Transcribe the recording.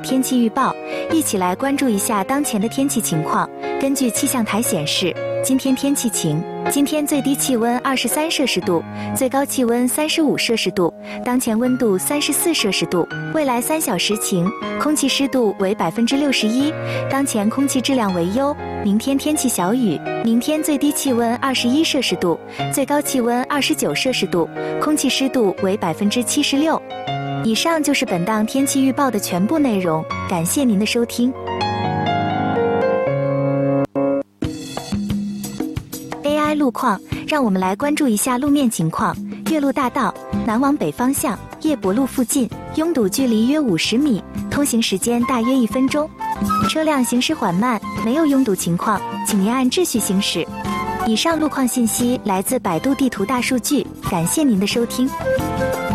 天气预报，一起来关注一下当前的天气情况。根据气象台显示，今天天气晴，今天最低气温23摄氏度，最高气温35摄氏度，当前温度34摄氏度。未来3小时晴，空气湿度为61%，当前空气质量为优。明天天气小雨，明天最低气温21摄氏度，最高气温29摄氏度，空气湿度为76%。以上就是本档天气预报的全部内容，感谢您的收听。AI 路况，让我们来关注一下路面情况。岳麓大道南往北方向，叶伯路附近拥堵距离约50米，通行时间大约1分钟，车辆行驶缓慢，没有拥堵情况，请您按秩序行驶。以上路况信息来自百度地图大数据，感谢您的收听。